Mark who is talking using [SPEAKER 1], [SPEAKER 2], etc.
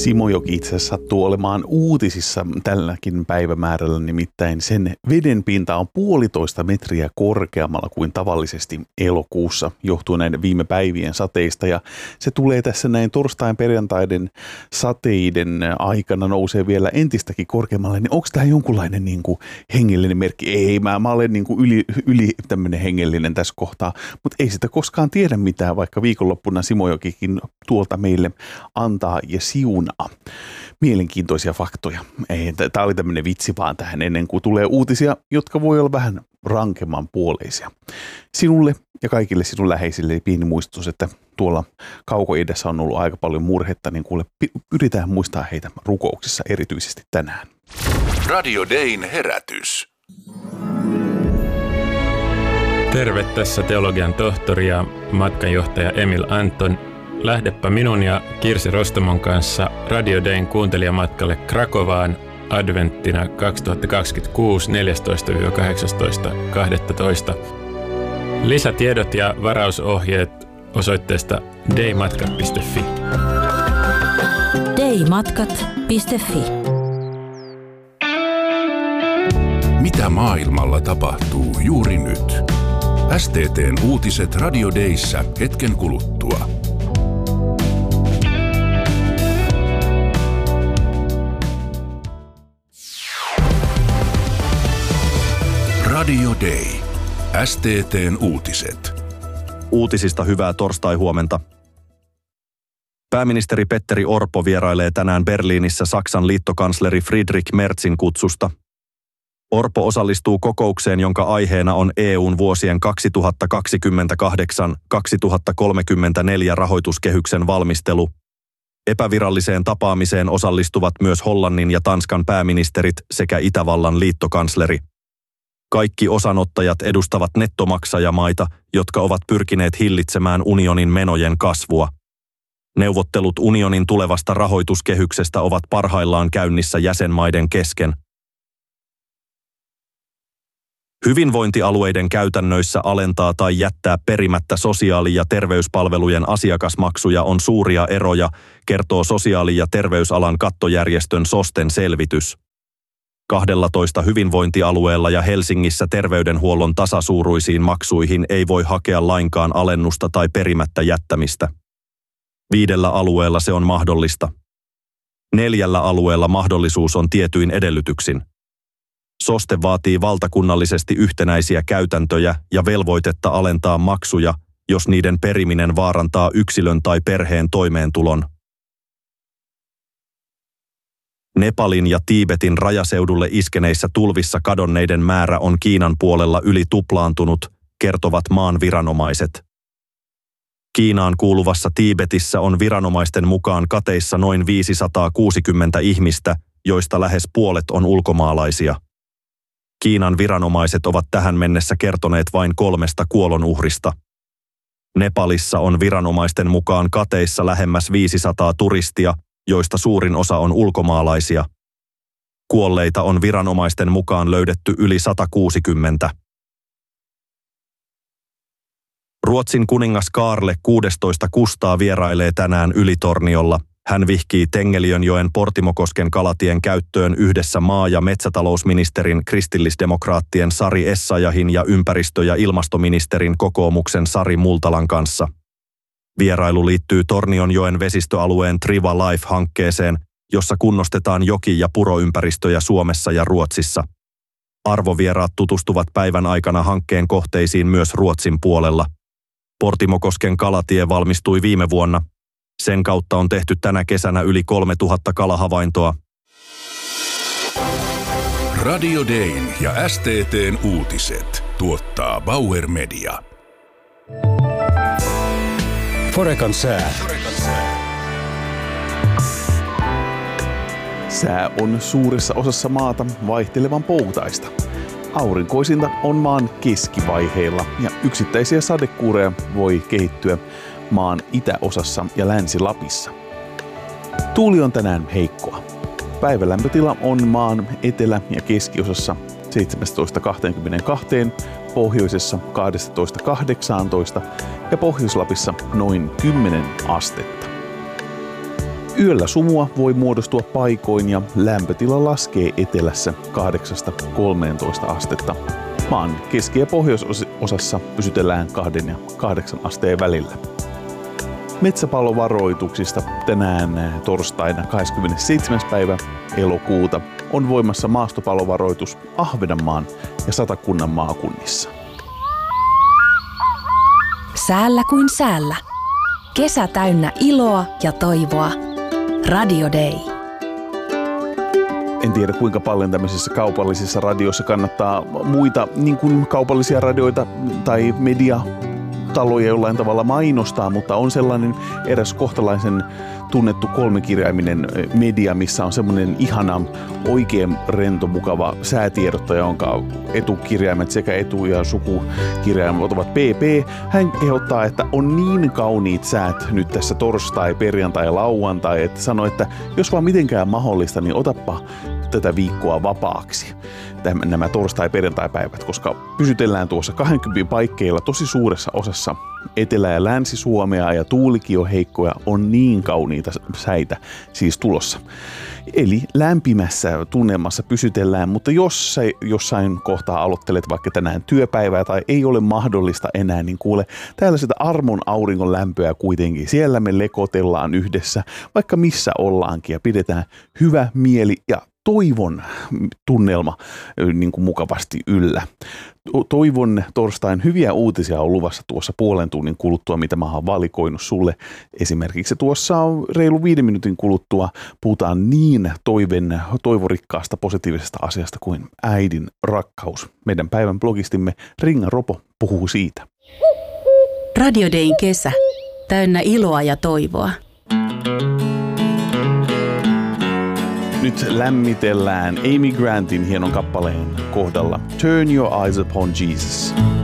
[SPEAKER 1] Simojoki itse asiassa sattuu olemaan uutisissa tälläkin päivämäärällä, nimittäin sen veden pinta on 1,5 metriä korkeammalla kuin tavallisesti elokuussa, johtuen näiden viime päivien sateista. Ja se tulee tässä näin torstain perjantaiden sateiden aikana nousee vielä entistäkin korkeammalle. Niin onko tämä jonkunlainen niin kuin hengellinen merkki? Ei, mä olen niin kuin yli tämmöinen hengellinen tässä kohtaa, mutta ei sitä koskaan tiedä mitään, vaikka viikonloppuna Simojokikin tuolta meille antaa ja siunaa. Mielenkiintoisia faktoja. Tämä oli tämmöinen vitsi vaan tähän ennen kuin tulee uutisia, jotka voi olla vähän rankemman puoleisia. Sinulle ja kaikille sinun läheisille pieni muistutus, että tuolla kaukoidässä on ollut aika paljon murhetta, niin kuule, yritetään muistaa heitä rukouksissa erityisesti tänään.
[SPEAKER 2] Radio Dayn herätys.
[SPEAKER 3] Terve, tässä teologian tohtori ja matkanjohtaja Emil Anton. Lähdepä minun ja Kirsi Rostomon kanssa Radio Dayn kuuntelijamatkalle Krakovaan adventtina 2026 14-18.12. Lisätiedot ja varausohjeet osoitteesta daymatkat.fi.
[SPEAKER 4] daymatkat.fi.
[SPEAKER 2] Mitä maailmalla tapahtuu juuri nyt? STT:n uutiset Radio Dayssä hetken kuluttua. Radio Day. STT:n uutiset.
[SPEAKER 5] Uutisista hyvää torstai-huomenta. Pääministeri Petteri Orpo vierailee tänään Berliinissä Saksan liittokansleri Friedrich Merzin kutsusta. Orpo osallistuu kokoukseen, jonka aiheena on EU:n vuosien 2028-2034 rahoituskehyksen valmistelu. Epäviralliseen tapaamiseen osallistuvat myös Hollannin ja Tanskan pääministerit sekä Itävallan liittokansleri. Kaikki osanottajat edustavat nettomaksajamaita, jotka ovat pyrkineet hillitsemään unionin menojen kasvua. Neuvottelut unionin tulevasta rahoituskehyksestä ovat parhaillaan käynnissä jäsenmaiden kesken. Hyvinvointialueiden käytännöissä alentaa tai jättää perimättä sosiaali- ja terveyspalvelujen asiakasmaksuja on suuria eroja, kertoo sosiaali- ja terveysalan kattojärjestön SOSTEn selvitys. 12 hyvinvointialueella ja Helsingissä terveydenhuollon tasasuuruisiin maksuihin ei voi hakea lainkaan alennusta tai perimättä jättämistä. 5 alueella se on mahdollista. 4 alueella mahdollisuus on tietyin edellytyksin. SOSTE vaatii valtakunnallisesti yhtenäisiä käytäntöjä ja velvoitetta alentaa maksuja, jos niiden periminen vaarantaa yksilön tai perheen toimeentulon. Nepalin ja Tiibetin rajaseudulle iskeneissä tulvissa kadonneiden määrä on Kiinan puolella yli tuplaantunut, kertovat maan viranomaiset. Kiinaan kuuluvassa Tiibetissä on viranomaisten mukaan kateissa noin 560 ihmistä, joista lähes puolet on ulkomaalaisia. Kiinan viranomaiset ovat tähän mennessä kertoneet vain 3 kuolonuhrista. Nepalissa on viranomaisten mukaan kateissa lähemmäs 500 turistia, joista suurin osa on ulkomaalaisia. Kuolleita on viranomaisten mukaan löydetty yli 160. Ruotsin kuningas Kaarle 16 Kustaa vierailee tänään Ylitorniolla. Hän vihkii Tengeliönjoen Portimokosken kalatien käyttöön yhdessä maa- ja metsätalousministerin kristillisdemokraattien Sari Essayahin ja ympäristö- ja ilmastoministerin kokoomuksen Sari Multalan kanssa. Vierailu liittyy Tornionjoen vesistöalueen Triva Life-hankkeeseen, jossa kunnostetaan joki- ja puroympäristöjä Suomessa ja Ruotsissa. Arvovieraat tutustuvat päivän aikana hankkeen kohteisiin myös Ruotsin puolella. Portimokosken kalatie valmistui viime vuonna. Sen kautta on tehty tänä kesänä yli 3000 kalahavaintoa.
[SPEAKER 2] Radio Dayn ja STT:n uutiset tuottaa Bauer Media.
[SPEAKER 6] Forekan sää.
[SPEAKER 1] Sää on suuressa osassa maata vaihtelevan poutaista. Aurinkoisinta on maan keskivaiheilla ja yksittäisiä sadekuureja voi kehittyä maan itäosassa ja Länsi-Lapissa. Tuuli on tänään heikkoa. Päivälämpötila on maan etelä- ja keskiosassa 17-22, pohjoisessa 12-18 ja Pohjois-Lapissa noin 10 astetta. Yöllä sumua voi muodostua paikoin ja lämpötila laskee etelässä 8-13 astetta. Maan keski- ja pohjoisosassa pysytellään 2 ja 8 asteen välillä. Metsäpalovaroituksista tänään torstaina 27. päivä elokuuta on voimassa maastopalovaroitus Ahvenanmaan ja Satakunnan maakunnissa.
[SPEAKER 4] Säällä kuin säällä. Kesä täynnä iloa ja toivoa. Radio Day.
[SPEAKER 1] En tiedä kuinka paljon tämmöisissä kaupallisissa radioissa kannattaa muita niin kuin kaupallisia radioita tai mediataloja jollain tavalla mainostaa, mutta on sellainen eräs kohtalaisen tunnettu kolmikirjaiminen media, missä on semmoinen ihana, oikein rento, mukava säätiedottaja, jonka etukirjaimet sekä etu- ja sukukirjaimet ovat PP. Hän kehottaa, että on niin kauniit säät nyt tässä torstai, perjantai ja lauantai, että sanoo, että jos vaan mitenkään mahdollista, niin otappa tätä viikkoa vapaaksi, nämä torstai-perjantai-päivät, koska pysytellään tuossa 20 paikkeilla tosi suuressa osassa Etelä- ja Länsi-Suomea ja tuulikin on heikkoja, on niin kauniita säitä siis tulossa. Eli lämpimässä tunnelmassa pysytellään, mutta jos sä jossain kohtaa aloittelet vaikka tänään työpäivää tai ei ole mahdollista enää, niin kuule, täällä sitä armon auringon lämpöä kuitenkin. Siellä me lekotellaan yhdessä, vaikka missä ollaankin ja pidetään hyvä mieli ja toivon tunnelma niin kuin mukavasti yllä. Toivon torstain hyviä uutisia on luvassa tuossa puolen tunnin kuluttua, mitä mä oon valikoinut sulle. Esimerkiksi tuossa reilu 5 minuutin kuluttua puhutaan niin toivorikkaasta positiivisesta asiasta kuin äidin rakkaus. Meidän päivän blogistimme Ringa Ropo puhuu siitä.
[SPEAKER 4] Radio Dayn kesä. Täynnä iloa ja toivoa.
[SPEAKER 1] Nyt lämmitellään Amy Grantin hienon kappaleen kohdalla Turn Your Eyes Upon Jesus.